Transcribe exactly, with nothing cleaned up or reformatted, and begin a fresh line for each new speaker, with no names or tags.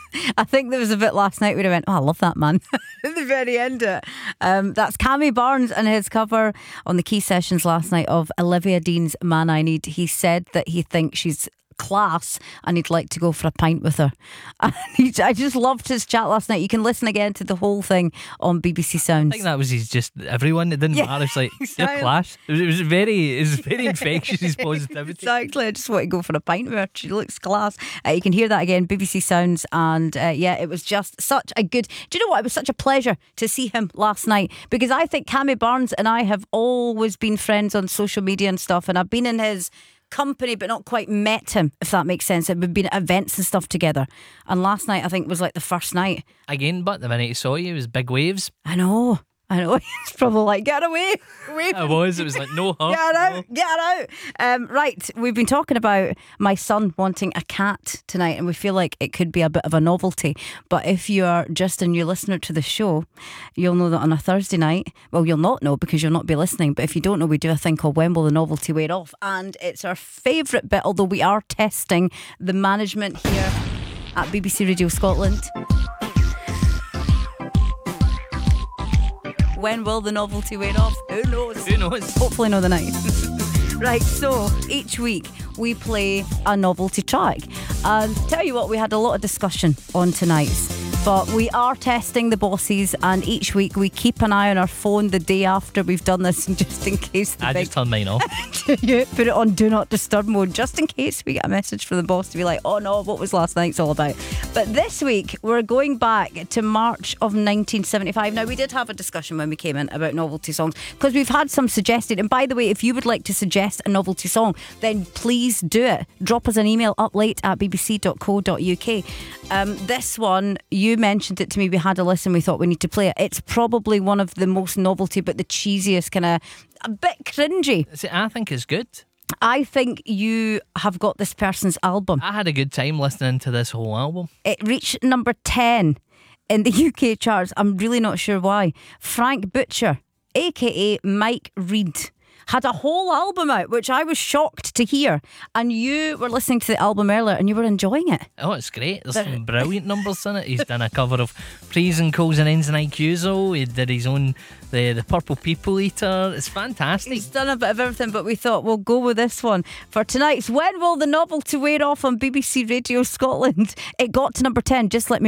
I think there was a bit last night where I went, oh, I love that man. At the very end of it. Um, that's Cammy Barnes and his cover on the Key Sessions last night of Olivia Dean's Man I Need. He said that he thinks she's class and he'd like to go for a pint with her. And he, I just loved his chat last night. You can listen again to the whole thing on B B C Sounds.
I think that was his just everyone. It didn't
Yeah,
matter. It's like
exactly.
your class. It was, it was very, it was very infectious. His positivity.
Exactly. I just want to go for a pint with her. She looks class. Uh, you can hear that again, B B C Sounds. And uh, yeah, it was just such a good. Do you know what? It was such a pleasure to see him last night because I think Cammy Barnes and I have always been friends on social media and stuff, and I've been in his company but not quite met him, if that makes sense. We've been at events and stuff together, and last night I think was like the first night
Again, but the minute he saw you, it was big waves.
I know I know it's probably like get away away
It was. It was like no hug.
Get
no.
out, get out. Um, right, we've been talking about my son wanting a cat tonight, and we feel like it could be a bit of a novelty. But if you're just a new listener to the show, you'll know that on a Thursday night, well, you'll not know because you'll not be listening, but if you don't know, we do a thing called When Will the Novelty Wear Off? And it's our favourite bit, although we are testing the management here at B B C Radio Scotland. When will the novelty wear off? Who knows?
Who knows?
Hopefully not the night. Right, so each week we play a novelty track. And tell you what, we had a lot of discussion on tonight's. But we are testing the bosses, and each week we keep an eye on our phone the day after we've done this, just in case the
I
big
just turned mine off.
you put it on do not disturb mode, just in case we get a message from the boss to be like, oh no, what was last night's all about? But this week we're going back to March of nineteen seventy-five. Now, we did have a discussion when we came in about novelty songs because we've had some suggested, and by the way, if you would like to suggest a novelty song, then please do it. Drop us an email up late at b b c dot co dot u k. Um, this one, you mentioned it to me, we had a listen, we thought we need to play it. It's probably one of the most novelty but the cheesiest, kind of a bit cringy.
See, I think it's good.
I think you have got this person's album.
I had a good time listening to this whole album.
It reached number ten in the U K charts. I'm really not sure why. Frank Butcher, aka Mike Reid, had a whole album out, which I was shocked to hear. And you were listening to the album earlier and you were enjoying it.
Oh, it's great. There's
But-
some brilliant numbers in it. He's done a cover of Praise and Calls and Ends and I Qs. He did his own, the, the Purple People Eater. It's fantastic.
He's done a bit of everything, but we thought we'll go with this one for tonight's When Will the Novelty Wear Off on B B C Radio Scotland. It got to number ten. Just let me